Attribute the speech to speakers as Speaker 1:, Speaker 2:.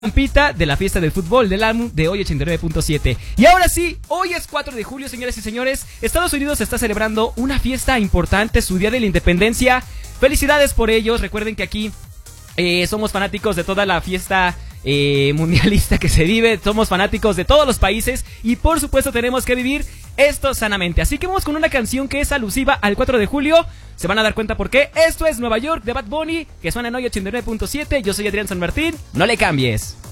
Speaker 1: Pita de la fiesta del fútbol del álbum de hoy 89.7. Y ahora sí, hoy es 4 de julio, señores y señores. Estados Unidos está celebrando una fiesta importante, su Día de la Independencia. Felicidades por ellos. Recuerden que aquí somos fanáticos de toda la fiesta mundialista que se vive. Somos fanáticos de todos los países y por supuesto tenemos que vivir esto sanamente. Así que vamos con una canción que es alusiva al 4 de julio. Se van a dar cuenta por qué. Esto es Nueva York de Bad Bunny, que suena en hoy 89.7. Yo soy Adrián San Martín. No le cambies.